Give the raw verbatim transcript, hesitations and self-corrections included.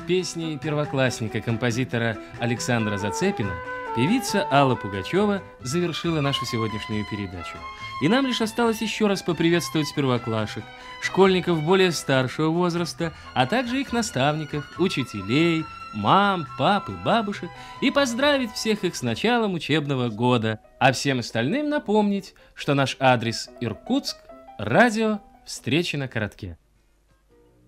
песней первоклассника, композитора Александра Зацепина, певица Алла Пугачева завершила нашу сегодняшнюю передачу. И нам лишь осталось еще раз поприветствовать первоклашек, школьников более старшего возраста, а также их наставников, учителей, мам, пап и бабушек, и поздравить всех их с началом учебного года. А всем остальным напомнить, что наш адрес Иркутск, радио «Встречи на коротке».